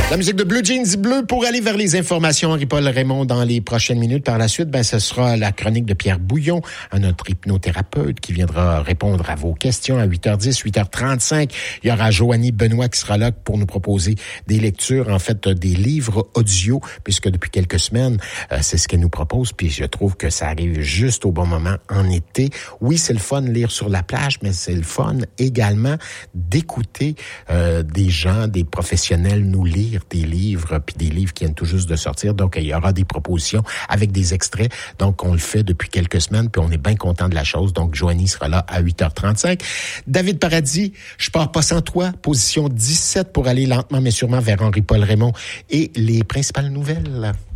La musique de Blue Jeans Bleu pour aller vers les informations. Henri-Paul Raymond dans les prochaines minutes. Par la suite, ce sera la chronique de Pierre Bouillon, notre hypnothérapeute qui viendra répondre à vos questions à 8h10, 8h35. Il y aura Joanie Benoît qui sera là pour nous proposer des lectures, en fait, des livres audio, puisque depuis quelques semaines, c'est ce qu'elle nous propose. Puis je trouve que ça arrive juste au bon moment en été. Oui, c'est le fun de lire sur la plage, mais c'est le fun également d'écouter des gens, des professionnels nous lire des livres, puis des livres qui viennent tout juste de sortir. Donc, il y aura des propositions avec des extraits. Donc, on le fait depuis quelques semaines, puis on est bien content de la chose. Donc, Joanie sera là à 8h35. David Paradis, je pars pas sans toi. Position 17 pour aller lentement mais sûrement vers Henri-Paul Raymond et les principales nouvelles.